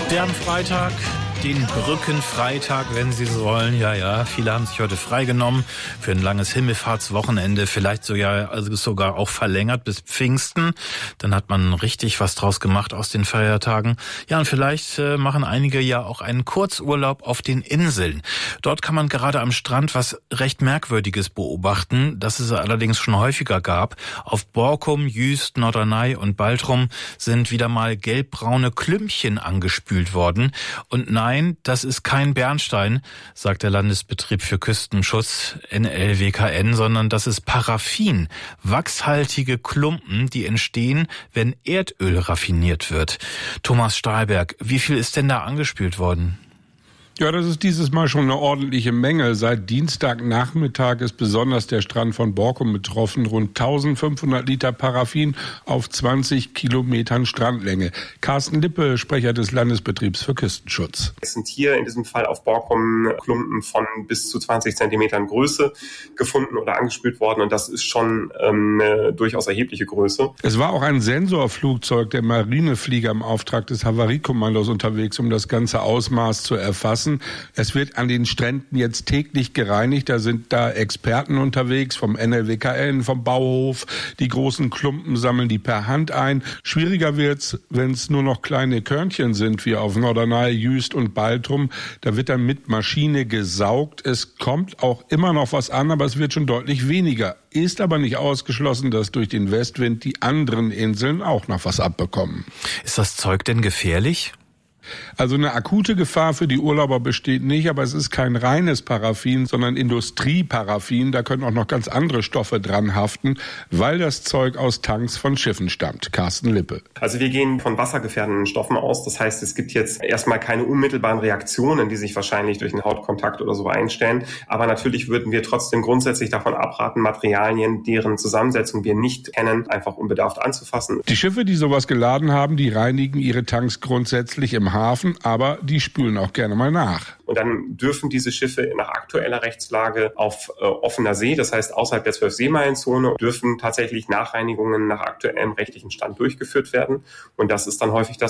Wir haben Freitag, den Brückenfreitag, wenn Sie so wollen. Ja, viele haben sich heute freigenommen für ein langes Himmelfahrtswochenende, vielleicht sogar auch verlängert bis Pfingsten. Dann hat man richtig was draus gemacht aus den Feiertagen. Ja, und vielleicht machen einige ja auch einen Kurzurlaub auf den Inseln. Dort kann man gerade am Strand was recht Merkwürdiges beobachten, das es allerdings schon häufiger gab. Auf Borkum, Jüst, Norderney und Baltrum sind wieder mal gelbbraune Klümpchen angespült worden. Und nein, das ist kein Bernstein, sagt der Landesbetrieb für Küstenschutz, NLWKN, sondern das ist Paraffin, wachshaltige Klumpen, die entstehen, wenn Erdöl raffiniert wird. Thomas Stahlberg, wie viel ist denn da angespült worden? Ja, das ist dieses Mal schon eine ordentliche Menge. Seit Dienstagnachmittag ist besonders der Strand von Borkum betroffen. Rund 1500 Liter Paraffin auf 20 Kilometern Strandlänge. Carsten Lippe, Sprecher des Landesbetriebs für Küstenschutz. Es sind hier in diesem Fall auf Borkum Klumpen von bis zu 20 Zentimetern Größe gefunden oder angespült worden. Und das ist schon eine durchaus erhebliche Größe. Es war auch ein Sensorflugzeug der Marineflieger im Auftrag des Havariekommandos unterwegs, um das ganze Ausmaß zu erfassen. Es wird an den Stränden jetzt täglich gereinigt. Da sind Experten unterwegs vom NLWKN, vom Bauhof. Die großen Klumpen sammeln die per Hand ein. Schwieriger wird's, wenn es nur noch kleine Körnchen sind, wie auf Norderney, Jüst und Baltrum. Da wird dann mit Maschine gesaugt. Es kommt auch immer noch was an, aber es wird schon deutlich weniger. Ist aber nicht ausgeschlossen, dass durch den Westwind die anderen Inseln auch noch was abbekommen. Ist das Zeug denn gefährlich? Also eine akute Gefahr für die Urlauber besteht nicht, aber es ist kein reines Paraffin, sondern Industrieparaffin. Da können auch noch ganz andere Stoffe dran haften, weil das Zeug aus Tanks von Schiffen stammt. Carsten Lippe. Also wir gehen von wassergefährdenden Stoffen aus. Das heißt, es gibt jetzt erstmal keine unmittelbaren Reaktionen, die sich wahrscheinlich durch einen Hautkontakt oder so einstellen. Aber natürlich würden wir trotzdem grundsätzlich davon abraten, Materialien, deren Zusammensetzung wir nicht kennen, einfach unbedarft anzufassen. Die Schiffe, die sowas geladen haben, die reinigen ihre Tanks grundsätzlich im Hafen, aber die spülen auch gerne mal nach. Und dann dürfen diese Schiffe nach aktueller Rechtslage auf offener See, das heißt außerhalb der 12-Seemeilenzone, dürfen tatsächlich Nachreinigungen nach aktuellem rechtlichen Stand durchgeführt werden. Und das ist dann häufig das